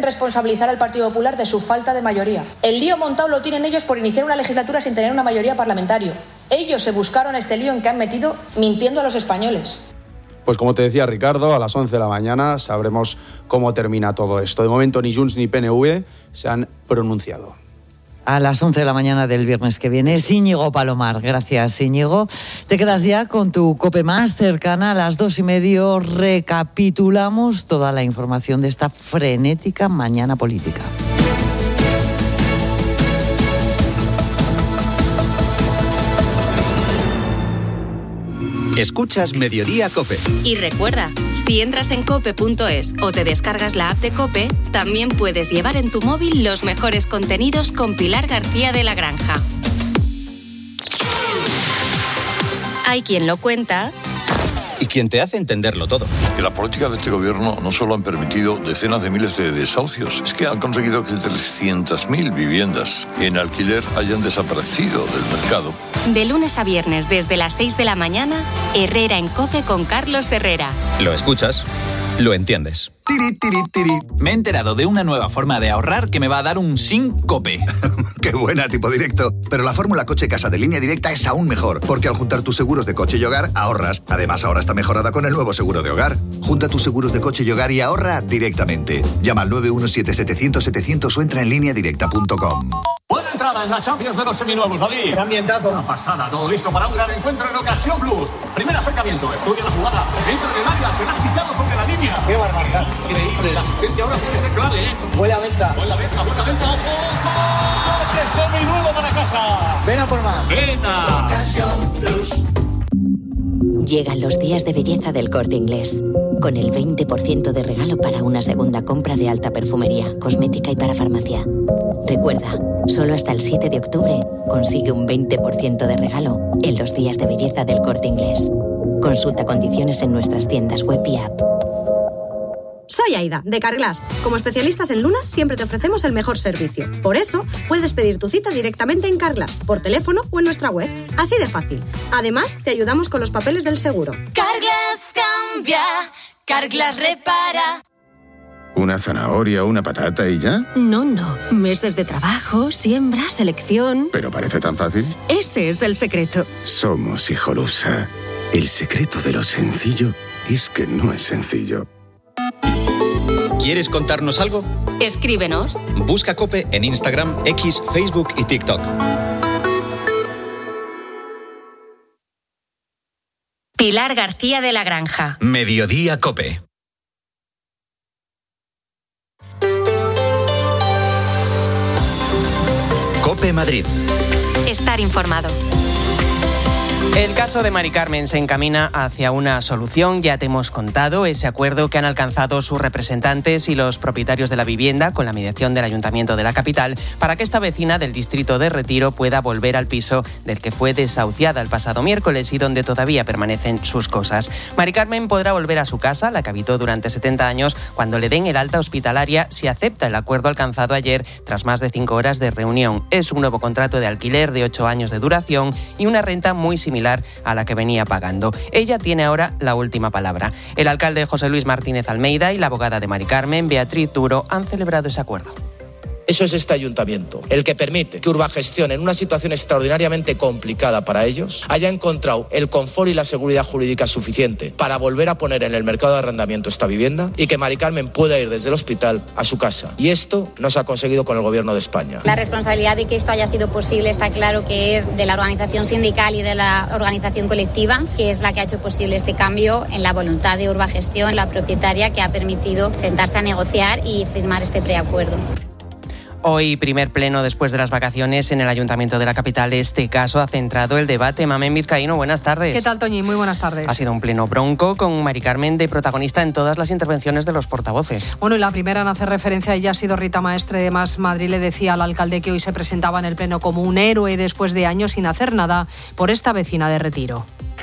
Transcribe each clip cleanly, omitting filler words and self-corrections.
responsabilizar al Partido Popular de su falta de mayoría. El lío montado lo tienen ellos por iniciar una legislatura sin tener una mayoría parlamentaria. Ellos se buscaron este lío en que han metido mintiendo a los españoles. Pues como te decía Ricardo, a las 11 de la mañana sabremos cómo termina todo esto. De momento ni Junts ni PNV se han pronunciado. A las 11 de la mañana del viernes que viene es Íñigo Palomar. Gracias, Íñigo. Te quedas ya con tu COPE más cercana. A las 2:30 recapitulamos toda la información de esta frenética mañana política. Escuchas Mediodía COPE. Y recuerda, si entras en cope.es o te descargas la app de COPE, también puedes llevar en tu móvil los mejores contenidos con Pilar García de la Granja. Hay quien lo cuenta Y quien te hace entenderlo todo. Que la política de este gobierno no solo han permitido decenas de miles de desahucios, es que han conseguido que 300.000 viviendas en alquiler hayan desaparecido del mercado. De lunes a viernes desde las 6 de la mañana, Herrera en COPE con Carlos Herrera. Lo escuchas, lo entiendes. Tiri, tiri, tiri. Me he enterado de una nueva forma de ahorrar que me va a dar un SINCOPE. ¡Qué buena, tipo directo! Pero la fórmula coche-casa de Línea Directa es aún mejor, porque al juntar tus seguros de coche y hogar, ahorras. Además, ahora está mejorada con el nuevo seguro de hogar. Junta tus seguros de coche y hogar y ahorra directamente. Llama al 917-700-700 o entra en lineadirecta.com. Buena entrada en la Champions de los seminuevos, David. ¡Qué ambientazo! Una pasada, todo listo para un gran encuentro en Ocasión Plus. Primer acercamiento, estudia la jugada, entra en el área, se la ha quitado sobre la línea. ¡Qué barbaridad! Increíble, la asistencia ahora tiene que ser clave, ¿eh? Huele a venta. Buena venta, ojo. ¡Coche seminuevo para casa! Ven a por más. ¡Venta! Ocasión Plus. Llegan los días de belleza del Corte Inglés, con el 20% de regalo para una segunda compra de alta perfumería, cosmética y para farmacia. Recuerda, solo hasta el 7 de octubre consigue un 20% de regalo en los días de belleza del Corte Inglés. Consulta condiciones en nuestras tiendas web y app. Soy Aida, de Carglass. Como especialistas en lunas, siempre te ofrecemos el mejor servicio. Por eso, puedes pedir tu cita directamente en Carglass, por teléfono o en nuestra web. Así de fácil. Además, te ayudamos con los papeles del seguro. Carglass cambia, Carglass repara. ¿Una zanahoria, una patata y ya? No. Meses de trabajo, siembra, selección... ¿Pero parece tan fácil? Ese es el secreto. Somos Hijolusa. El secreto de lo sencillo es que no es sencillo. ¿Quieres contarnos algo? Escríbenos. Busca COPE en Instagram, X, Facebook y TikTok. Pilar García de la Granja. Mediodía COPE. COPE Madrid. Estar informado. El caso de Mari Carmen se encamina hacia una solución. Ya te hemos contado ese acuerdo que han alcanzado sus representantes y los propietarios de la vivienda con la mediación del Ayuntamiento de la capital para que esta vecina del distrito de Retiro pueda volver al piso del que fue desahuciada el pasado miércoles y donde todavía permanecen sus cosas. Mari Carmen podrá volver a su casa, la que habitó durante 70 años, cuando le den el alta hospitalaria si acepta el acuerdo alcanzado ayer tras más de 5 horas de reunión. Es un nuevo contrato de alquiler de 8 años de duración y una renta muy similar a la que venía pagando. Ella tiene ahora la última palabra. El alcalde José Luis Martínez Almeida y la abogada de Mari Carmen, Beatriz Duro, han celebrado ese acuerdo. Eso es este ayuntamiento, el que permite que Urbagestión, en una situación extraordinariamente complicada para ellos, haya encontrado el confort y la seguridad jurídica suficiente para volver a poner en el mercado de arrendamiento esta vivienda y que Mari Carmen pueda ir desde el hospital a su casa. Y esto no se ha conseguido con el Gobierno de España. La responsabilidad de que esto haya sido posible está claro que es de la organización sindical y de la organización colectiva, que es la que ha hecho posible este cambio en la voluntad de Urbagestión, la propietaria, que ha permitido sentarse a negociar y firmar este preacuerdo. Hoy, primer pleno después de las vacaciones en el Ayuntamiento de la capital. Este caso ha centrado el debate. Mamen Vizcaíno, buenas tardes. ¿Qué tal, Toñi? Muy buenas tardes. Ha sido un pleno bronco con Mari Carmen de protagonista en todas las intervenciones de los portavoces. Bueno, y la primera en hacer referencia a ella ha sido Rita Maestre de Más Madrid. Le decía al alcalde que hoy se presentaba en el pleno como un héroe después de años sin hacer nada por esta vecina de Retiro.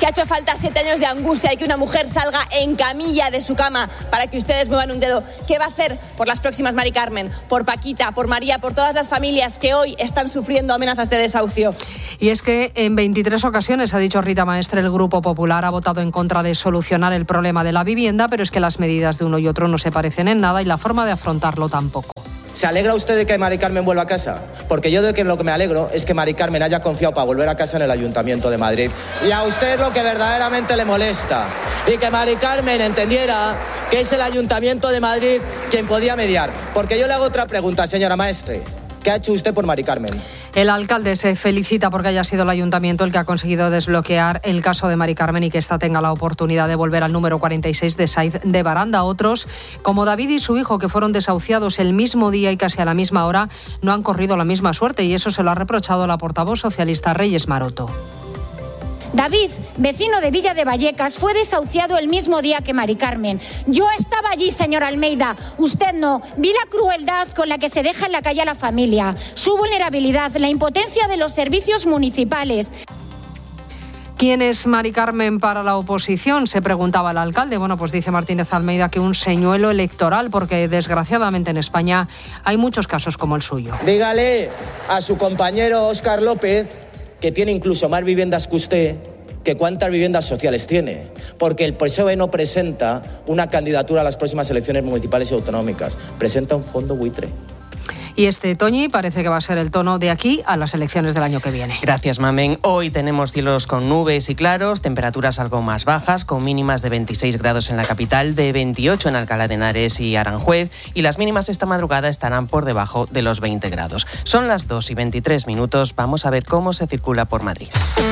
que ha hecho falta 7 años de angustia y que una mujer salga en camilla de su cama para que ustedes muevan un dedo. ¿Qué va a hacer por las próximas Mari Carmen, por Paquita, por María, por todas las familias que hoy están sufriendo amenazas de desahucio? Y es que en 23 ocasiones, ha dicho Rita Maestre, el Grupo Popular ha votado en contra de solucionar el problema de la vivienda, pero es que las medidas de uno y otro no se parecen en nada y la forma de afrontarlo tampoco. ¿Se alegra usted de que Mari Carmen vuelva a casa? Porque yo de que lo que me alegro es que Mari Carmen haya confiado para volver a casa en el Ayuntamiento de Madrid. Y a usted es lo que verdaderamente le molesta. Y que Mari Carmen entendiera que es el Ayuntamiento de Madrid quien podía mediar. Porque yo le hago otra pregunta, señora Maestre. ¿Qué ha hecho usted por Mari Carmen? El alcalde se felicita porque haya sido el ayuntamiento el que ha conseguido desbloquear el caso de Mari Carmen y que ésta tenga la oportunidad de volver al número 46 de Saiz de Baranda. Otros, como David y su hijo, que fueron desahuciados el mismo día y casi a la misma hora, no han corrido la misma suerte y eso se lo ha reprochado la portavoz socialista Reyes Maroto. David, vecino de Villa de Vallecas, fue desahuciado el mismo día que Mari Carmen. Yo estaba allí, señor Almeida. Usted no. Vi la crueldad con la que se deja en la calle a la familia, su vulnerabilidad, la impotencia de los servicios municipales. ¿Quién es Mari Carmen para la oposición?, se preguntaba el alcalde. Bueno, pues dice Martínez Almeida que un señuelo electoral, porque desgraciadamente en España hay muchos casos como el suyo. Dígale a su compañero Óscar López, que tiene incluso más viviendas que usted, que cuántas viviendas sociales tiene. Porque el PSOE no presenta una candidatura a las próximas elecciones municipales y autonómicas. Presenta un fondo buitre. Y este, Toñi, parece que va a ser el tono de aquí a las elecciones del año que viene. Gracias, Mamen. Hoy tenemos cielos con nubes y claros, temperaturas algo más bajas, con mínimas de 26 grados en la capital, de 28 en Alcalá de Henares y Aranjuez, y las mínimas esta madrugada estarán por debajo de los 20 grados. Son las 2:23. Vamos a ver cómo se circula por Madrid.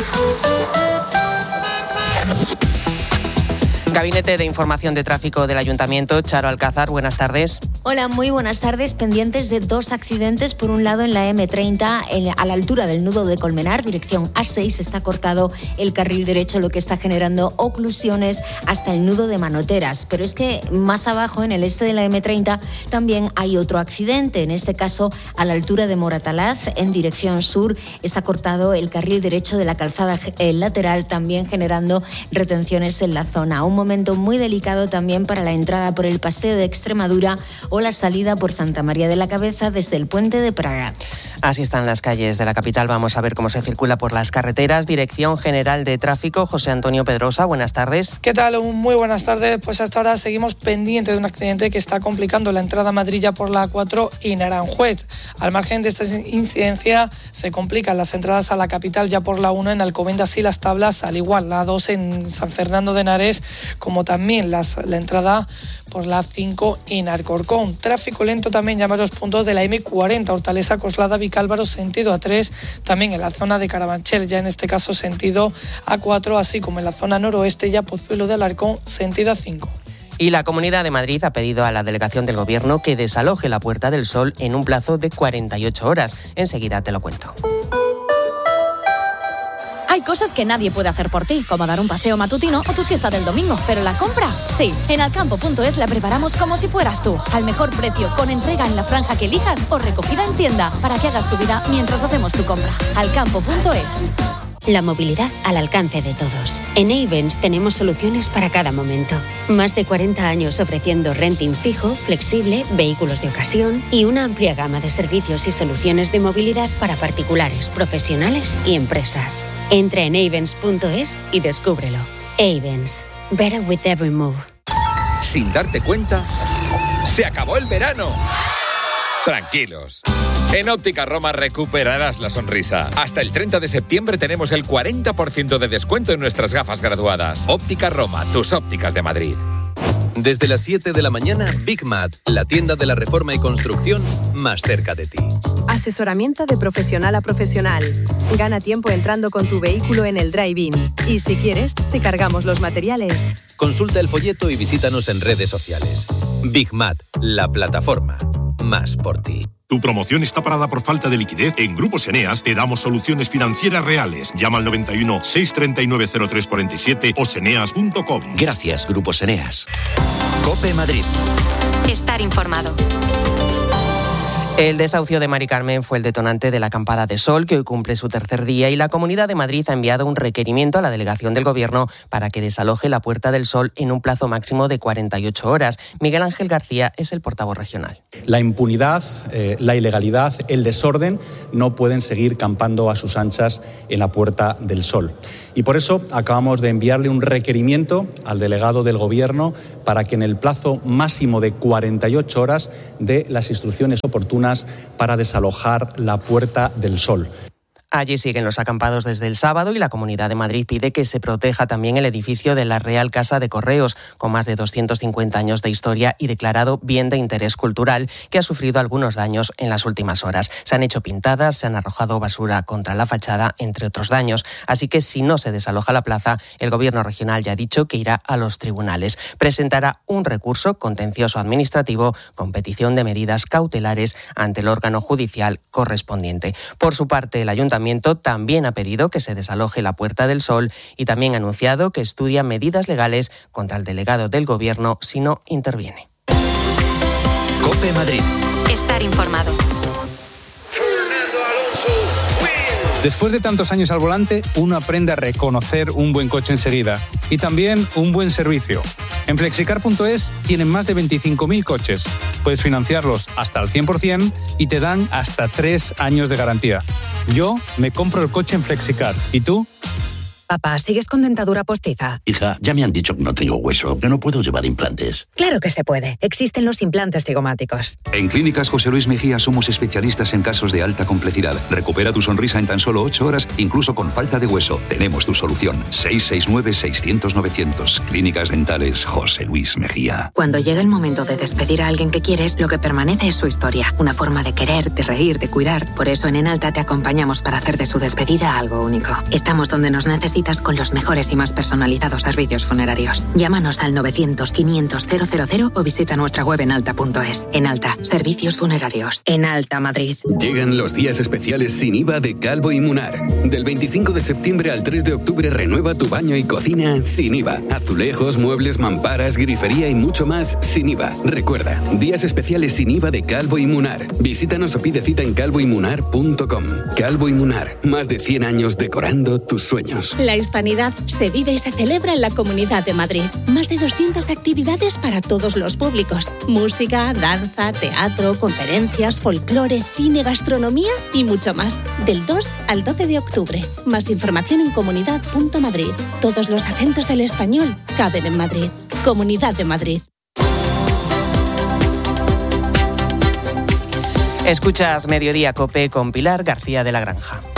Gabinete de Información de Tráfico del Ayuntamiento, Charo Alcázar, buenas tardes. Hola, muy buenas tardes. Pendientes de 2 accidentes. Por un lado, en la M30, a la altura del nudo de Colmenar, dirección A6, está cortado el carril derecho, lo que está generando oclusiones hasta el nudo de Manoteras. Pero es que más abajo, en el este de la M30, también hay otro accidente. En este caso, a la altura de Moratalaz, en dirección sur, está cortado el carril derecho de la calzada lateral, también generando retenciones en la zona. Un momento muy delicado también para la entrada por el Paseo de Extremadura o la salida por Santa María de la Cabeza desde el Puente de Praga. Así están las calles de la capital. Vamos a ver cómo se circula por las carreteras. Dirección General de Tráfico, José Antonio Pedrosa, buenas tardes. ¿Qué tal? Muy buenas tardes. Pues hasta ahora seguimos pendientes de un accidente que está complicando la entrada a Madrid ya por la A4 y Naranjuez. Al margen de esta incidencia, se complican las entradas a la capital ya por la 1 en Alcobendas y Las Tablas, al igual la 2 en San Fernando de Henares, como también la entrada por la 5 en Alcorcón. Tráfico lento también ya en varios puntos de la M40, Hortaleza, Coslada, Vicálvaro, sentido A3, también en la zona de Carabanchel, ya en este caso sentido A4, así como en la zona noroeste, ya Pozuelo de Alarcón, sentido A5. Y la Comunidad de Madrid ha pedido a la delegación del Gobierno que desaloje la Puerta del Sol en un plazo de 48 horas. Enseguida te lo cuento. Hay cosas que nadie puede hacer por ti, como dar un paseo matutino o tu siesta del domingo, pero la compra, sí. En alcampo.es la preparamos como si fueras tú, al mejor precio, con entrega en la franja que elijas o recogida en tienda, para que hagas tu vida mientras hacemos tu compra. Alcampo.es. La movilidad al alcance de todos. En Ayvens tenemos soluciones para cada momento. Más de 40 años ofreciendo renting fijo, flexible, vehículos de ocasión y una amplia gama de servicios y soluciones de movilidad para particulares, profesionales y empresas. Entra en Ayvens.es y descúbrelo. Ayvens. Better with every move. Sin darte cuenta, ¡se acabó el verano! Tranquilos. En Óptica Roma recuperarás la sonrisa. Hasta el 30 de septiembre tenemos el 40% de descuento en nuestras gafas graduadas. Óptica Roma, tus ópticas de Madrid. Desde las 7 de la mañana, Big Mat, la tienda de la reforma y construcción más cerca de ti. Asesoramiento de profesional a profesional. Gana tiempo entrando con tu vehículo en el drive-in. Y si quieres, te cargamos los materiales. Consulta el folleto y visítanos en redes sociales. Big Mat, la plataforma más por ti. ¿Tu promoción está parada por falta de liquidez? En Grupos Eneas te damos soluciones financieras reales. Llama al 91 639 0347 o seneas.com. Gracias, Grupos Eneas. COPE Madrid. Estar informado. El desahucio de Mari Carmen fue el detonante de la acampada de sol, que hoy cumple su tercer día, y la Comunidad de Madrid ha enviado un requerimiento a la delegación del Gobierno para que desaloje la Puerta del Sol en un plazo máximo de 48 horas. Miguel Ángel García es el portavoz regional. La impunidad, la ilegalidad, el desorden no pueden seguir campando a sus anchas en la Puerta del Sol. Y por eso acabamos de enviarle un requerimiento al delegado del Gobierno para que en el plazo máximo de 48 horas dé las instrucciones oportunas para desalojar la Puerta del Sol. Allí siguen los acampados desde el sábado y la Comunidad de Madrid pide que se proteja también el edificio de la Real Casa de Correos, con más de 250 años de historia y declarado bien de interés cultural, que ha sufrido algunos daños en las últimas horas. Se han hecho pintadas, se han arrojado basura contra la fachada, entre otros daños. Así que si no se desaloja la plaza, el Gobierno regional ya ha dicho que irá a los tribunales. Presentará un recurso contencioso administrativo con petición de medidas cautelares ante el órgano judicial correspondiente. Por su parte, el Ayuntamiento también ha pedido que se desaloje la Puerta del Sol y también ha anunciado que estudia medidas legales contra el delegado del Gobierno si no interviene. COPE Madrid. Estar informado. Después de tantos años al volante, uno aprende a reconocer un buen coche enseguida y también un buen servicio. En Flexicar.es tienen más de 25.000 coches. Puedes financiarlos hasta al 100% y te dan hasta 3 años de garantía. Yo me compro el coche en Flexicar. ¿Y tú? Papá, ¿sigues con dentadura postiza? Hija, ya me han dicho que no tengo hueso, que no puedo llevar implantes. Claro que se puede. Existen los implantes cigomáticos. En Clínicas José Luis Mejía somos especialistas en casos de alta complejidad. Recupera tu sonrisa en tan solo 8 horas, incluso con falta de hueso. Tenemos tu solución. 669-600-900. Clínicas Dentales José Luis Mejía. Cuando llega el momento de despedir a alguien que quieres, lo que permanece es su historia. Una forma de querer, de reír, de cuidar. Por eso en Enalta te acompañamos para hacer de su despedida algo único. Estamos donde nos necesitas con los mejores y más personalizados servicios funerarios. Llámanos al 900-500-000 o visita nuestra web enalta.es. Enalta, servicios funerarios. Enalta Madrid. Llegan los días especiales sin IVA de Calvo y Munar. Del 25 de septiembre al 3 de octubre renueva tu baño y cocina sin IVA. Azulejos, muebles, mamparas, grifería y mucho más sin IVA. Recuerda, días especiales sin IVA de Calvo y Munar. Visítanos o pide cita en calvoymunar.com. Calvo y Munar, más de 100 años decorando tus sueños. La hispanidad se vive y se celebra en la Comunidad de Madrid. Más de 200 actividades para todos los públicos. Música, danza, teatro, conferencias, folclore, cine, gastronomía y mucho más. Del 2 al 12 de octubre. Más información en comunidad.madrid. Todos los acentos del español caben en Madrid. Comunidad de Madrid. Escuchas Mediodía COPE con Pilar García de la Granja.